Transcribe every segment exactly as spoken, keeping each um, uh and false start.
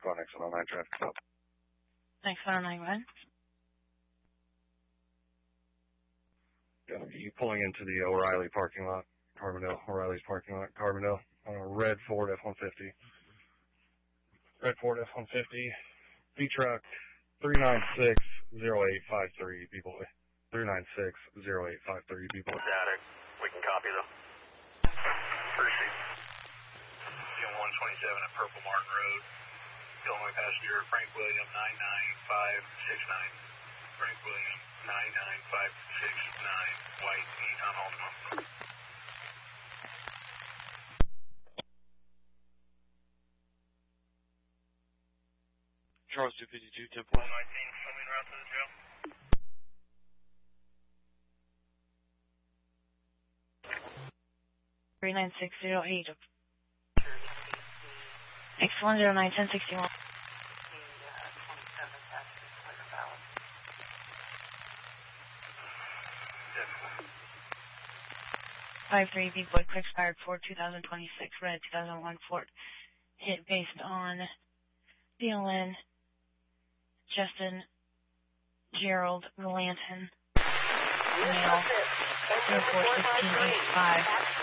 on X one oh nine traffic stop. X one oh nine, what? Yeah, you pulling into the O'Reilly parking lot, Carbondale, O'Reilly's parking lot, Carbondale, on a red Ford F one fifty. Red Ford F one fifty, B-Truck, three nine six zero eight five three, people, three nine six zero eight five three, people. Static. We can copy though. Appreciate it. one twenty-seven at Purple Martin Road. Illinois passenger Frank William nine nine five six nine. Frank William nine nine five six nine. White Eton Altima. Charles two fifty-two, ten four. one nineteen, coming route to the jail. three nine six zero eight. X one zero nine ten sixty-one. Five three B boy quick expired Ford two thousand twenty-six red two thousand one Ford hit based on D L N Justin Gerald Melanton male zero four sixteen eighty-five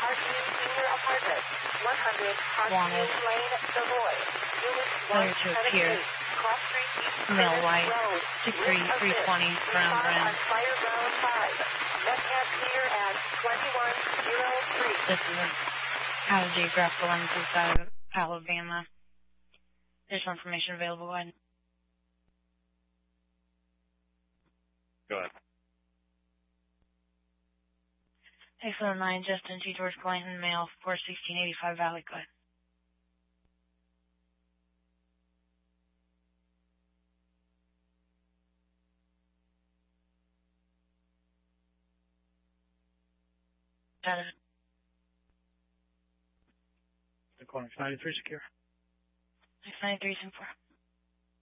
wanted failure to appear male white six three three twenty brown brand. This is out of geographical lenses out of Alabama. Additional information available. Go ahead. Go ahead. X one oh nine, Justin T. George Clanton, male, four sixteen eighty-five Valley. Go ahead. Got it. The corner's ninety-three secure. X ninety-three, four.